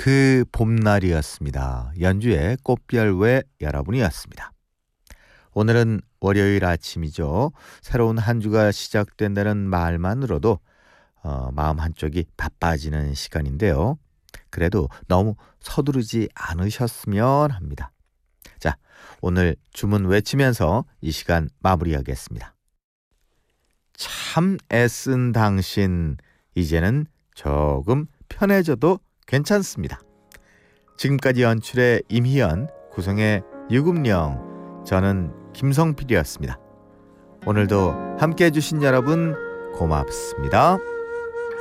그 봄날이었습니다. 연주의 꽃별 외 여러분이었습니다. 오늘은 월요일 아침이죠. 새로운 한 주가 시작된다는 말만으로도 마음 한쪽이 바빠지는 시간인데요. 그래도 너무 서두르지 않으셨으면 합니다. 자, 오늘 주문 외치면서 이 시간 마무리하겠습니다. 참 애쓴 당신, 이제는 조금 편해져도 괜찮습니다. 지금까지 연출의 임희연, 구성의 유금령, 저는 김성필이었습니다. 오늘도 함께해 주신 여러분 고맙습니다.